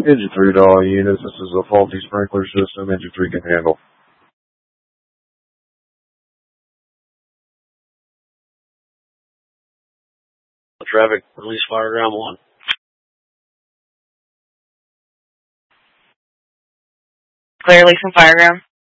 Engine 3 to all units. This is a faulty sprinkler system. Engine 3 can handle. Traffic, release fireground 1. Clear, release from fireground.